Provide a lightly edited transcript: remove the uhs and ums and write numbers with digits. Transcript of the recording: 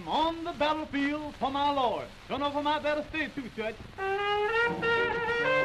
I'm on the battlefield for my Lord. Don't know if I might better stay too, Judge.